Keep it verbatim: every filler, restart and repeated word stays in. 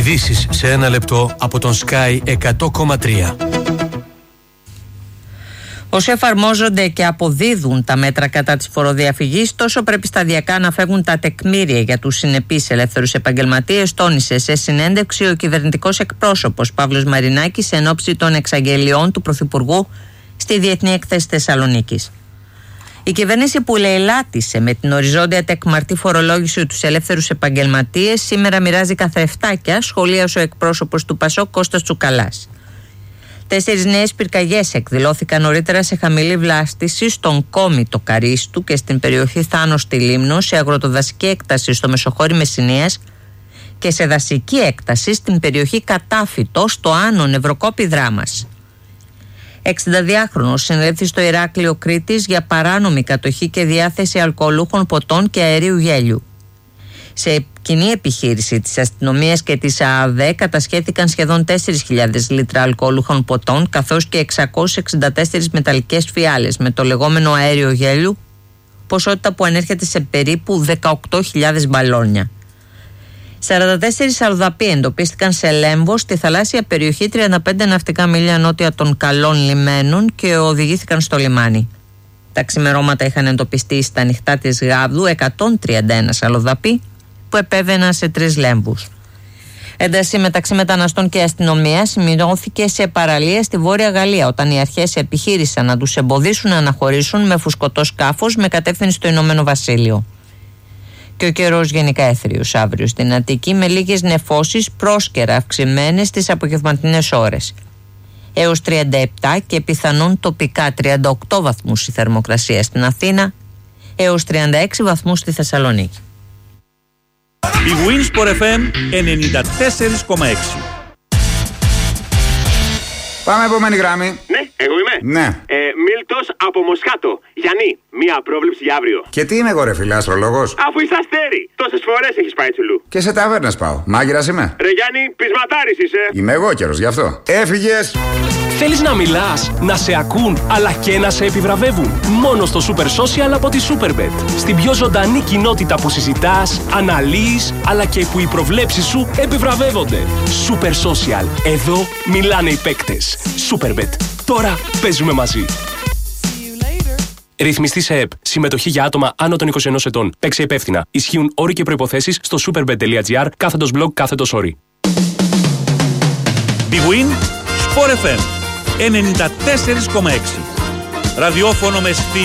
Ειδήσεις σε ένα λεπτό από τον Sky εκατό κόμμα τρία. Όσο εφαρμόζονται και αποδίδουν τα μέτρα κατά της φοροδιαφυγής, τόσο πρέπει σταδιακά να φεύγουν τα τεκμήρια για τους συνεπείς ελεύθερους επαγγελματίες, τόνισε σε συνέντευξη ο κυβερνητικός εκπρόσωπος Παύλος Μαρινάκης εν ώψη των εξαγγελιών του Πρωθυπουργού στη Διεθνή Έκθεση Θεσσαλονίκης. Η κυβέρνηση που λαιλάτισε με την οριζόντια τεκμαρτή φορολόγηση τους ελεύθερους επαγγελματίες σήμερα μοιράζει καθρεφτάκια, σχολίασε ο εκπρόσωπος του Πασόκ Κώστας Τσουκαλάς. Τέσσερις νέες πυρκαγιές εκδηλώθηκαν νωρίτερα σε χαμηλή βλάστηση στον Κόμιτο Καρίστου και στην περιοχή Θάνος στη Λίμνο, σε αγροτοδασική έκταση στο Μεσοχώρι Μεσσηνίας και σε δασική έκταση στην περιοχή Κατάφυτο στο Άνω Νευροκόπη Δράμας. εξηνταδυάχρονος συνελήφθη στο Ηράκλειο Κρήτης για παράνομη κατοχή και διάθεση αλκοολούχων ποτών και αερίου γέλιου. Σε κοινή επιχείρηση της αστυνομίας και της ΑΑΔΕ κατασχέθηκαν σχεδόν τέσσερις χιλιάδες λίτρα αλκοολούχων ποτών, καθώς και εξακόσιες εξήντα τέσσερις μεταλλικές φιάλες με το λεγόμενο αέριο γέλιου, ποσότητα που ανέρχεται σε περίπου δεκαοκτώ χιλιάδες μπαλόνια. σαράντα τέσσερις αλλοδαποί εντοπίστηκαν σε Λέμβο, στη θαλάσσια περιοχή τριάντα πέντε ναυτικά μίλια νότια των Καλών Λιμένων, και οδηγήθηκαν στο λιμάνι. Τα ξημερώματα είχαν εντοπιστεί στα ανοιχτά της Γάβδου εκατόν τριάντα ένα αλλοδαποί που επέβαιναν σε τρεις λέμβους. Ένταση μεταξύ μεταναστών και αστυνομίας σημειώθηκε σε παραλία στη Βόρεια Γαλλία, όταν οι αρχές επιχείρησαν να τους εμποδίσουν να αναχωρήσουν με φουσκωτό σκάφος με κατεύθυνση στο Ηνωμένο Βασίλειο. Και ο καιρός γενικά έθριος αύριο στην Αττική, με λίγες νεφώσεις πρόσκαιρα αυξημένες στις απογευματινές ώρες. Έως τριάντα επτά και πιθανόν τοπικά τριάντα οκτώ βαθμούς η θερμοκρασία στην Αθήνα, έως τριάντα έξι βαθμούς στη Θεσσαλονίκη. Η Winsport εφ εμ ενενήντα τέσσερα κόμμα έξι. Πάμε επόμενη γράμμη. Ναι, εγώ είμαι. Ναι. Ε, Μίλτος από Μοσχάτο. Γιάννη, μία πρόβλεψη για αύριο. Και τι είμαι εγώ, ρε φίλε, αστρολόγος? Αφού είσαι αστέρι, τόσες φορές έχεις πάει τσουλού. Και σε ταβέρνες πάω. Μάγειρας είμαι. Ρε Γιάννη, πεισματάρης είσαι. Είμαι εγώ καιρος, γι' αυτό. Έφυγες. Θέλεις να μιλάς, να σε ακούν, αλλά και να σε επιβραβεύουν? Μόνο στο Super Social από τη Superbet. Στην πιο ζωντανή κοινότητα που συζητάς, αναλύεις, αλλά και που οι προβλέψεις σου επιβραβεύονται. Super Social. Εδώ μιλάνε οι παίκτες. Superbet. Τώρα παίζουμε μαζί. Ρυθμιστή σε ΕΠ. Συμμετοχή για άτομα άνω των είκοσι ενός ετών. Παίξε υπεύθυνα. Ισχύουν όροι και προϋποθέσεις στο superbet.gr κάθετος blog κάθετος όροι. Big Win Sport εφ εμ ενενήντα τέσσερα κόμμα έξι. Ραδιόφωνο με στυλ